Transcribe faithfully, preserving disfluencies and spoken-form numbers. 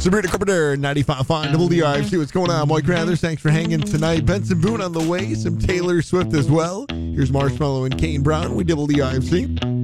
Sabrina Carpenter, ninety-five point five W D I F C. What's going on, Mike Rathers? Thanks for hanging tonight. Benson Boone on the way. Some Taylor Swift as well. Here's Marshmallow and Kane Brown with W D I F C.